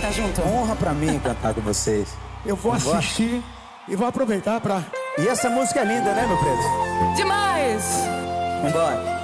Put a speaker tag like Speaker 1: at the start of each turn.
Speaker 1: cantar junto?
Speaker 2: Honra pra mim cantar com vocês.
Speaker 3: Eu vou assistir e vou aproveitar pra...
Speaker 2: E essa música é linda, né, meu preto?
Speaker 1: Demais!
Speaker 2: Vambora.